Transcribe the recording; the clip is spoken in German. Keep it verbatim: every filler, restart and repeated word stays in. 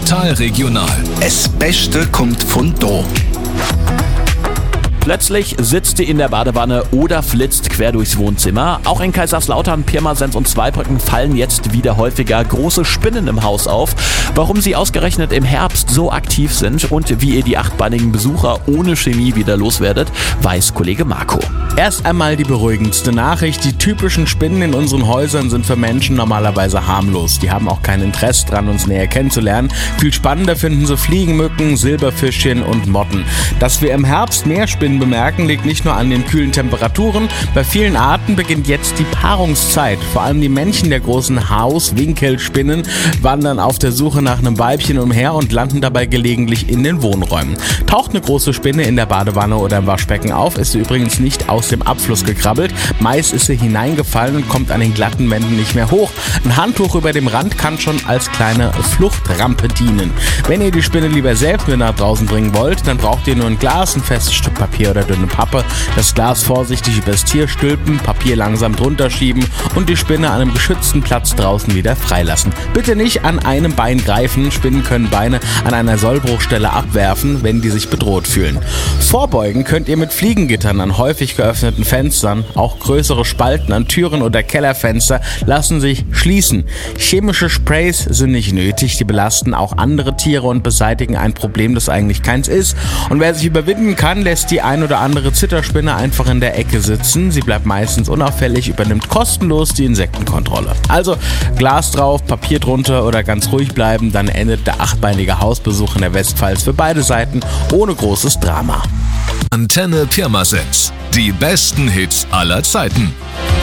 Total regional. Das Beste kommt von da. Plötzlich sitzt sie in der Badewanne oder flitzt quer durchs Wohnzimmer. Auch in Kaiserslautern, Pirmasens und Zweibrücken fallen jetzt wieder häufiger große Spinnen im Haus auf. Warum sie ausgerechnet im Herbst so aktiv sind und wie ihr die achtbeinigen Besucher ohne Chemie wieder loswerdet, weiß Kollege Marco. Erst einmal die beruhigendste Nachricht. Die typischen Spinnen in unseren Häusern sind für Menschen normalerweise harmlos. Die haben auch kein Interesse dran, uns näher kennenzulernen. Viel spannender finden sie Fliegenmücken, Silberfischchen und Motten. Dass wir im Herbst mehr Spinnen bemerken, liegt nicht nur an den kühlen Temperaturen. Bei vielen Arten beginnt jetzt die Paarungszeit. Vor allem die Männchen der großen Haus-Winkelspinnen wandern auf der Suche nach einem Weibchen umher und landen dabei gelegentlich in den Wohnräumen. Taucht eine große Spinne in der Badewanne oder im Waschbecken auf, ist sie übrigens nicht aus dem Abfluss gekrabbelt. Meist ist sie hineingefallen und kommt an den glatten Wänden nicht mehr hoch. Ein Handtuch über dem Rand kann schon als kleine Fluchtrampe dienen. Wenn ihr die Spinne lieber selbst mit nach draußen bringen wollt, dann braucht ihr nur ein Glas, ein festes Stück Papier oder dünne Pappe, das Glas vorsichtig übers Tier stülpen, Papier langsam drunter schieben und die Spinne an einem geschützten Platz draußen wieder freilassen. Bitte nicht an einem Bein greifen, Spinnen können Beine an einer Sollbruchstelle abwerfen, wenn die sich bedroht fühlen. Vorbeugen könnt ihr mit Fliegengittern an häufig geöffneten Fenstern, auch größere Spalten an Türen oder Kellerfenster lassen sich schließen. Chemische Sprays sind nicht nötig, die belasten auch andere Tiere und beseitigen ein Problem, das eigentlich keins ist. Und wer sich überwinden kann, lässt die ein oder andere Zitterspinne einfach in der Ecke sitzen. Sie bleibt meistens unauffällig, übernimmt kostenlos die Insektenkontrolle. Also Glas drauf, Papier drunter oder ganz ruhig bleiben, dann endet der achtbeinige Hausbesuch in der Westpfalz für beide Seiten ohne großes Drama. Antenne Pirmasens. Die besten Hits aller Zeiten.